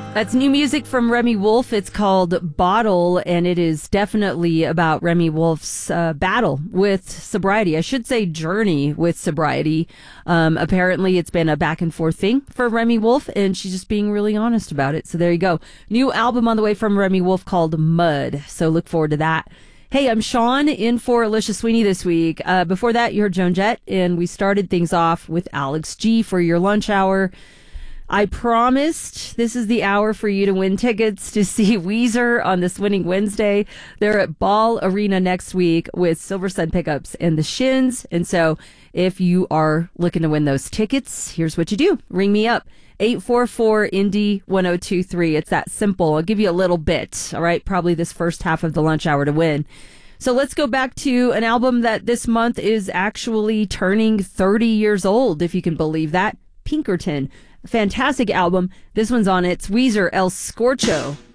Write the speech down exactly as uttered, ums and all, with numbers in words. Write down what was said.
That's new music from Remi Wolf. It's called Bottle, and it is definitely about Remi Wolf's uh, battle with sobriety. I should say journey with sobriety. Um, apparently, it's been a back and forth thing for Remi Wolf, and she's just being really honest about it. So there you go. New album on the way from Remi Wolf called Mud. So look forward to that. Hey, I'm Sean in for Alicia Sweeney this week. Uh, before that, you heard Joan Jett, and we started things off with Alex G for your lunch hour. I promised this is the hour for you to win tickets to see Weezer on this Winning Wednesday. They're at Ball Arena next week with Silver Sun Pickups and the Shins. And so if you are looking to win those tickets, here's what you do. Ring me up. eight four four Indy one oh two three. It's that simple. I'll give you a little bit. All right. Probably this first half of the lunch hour to win. So let's go back to an album that this month is actually turning thirty years old, if you can believe that. Pinkerton. Fantastic album. This one's on it. It's Weezer, El Scorcho.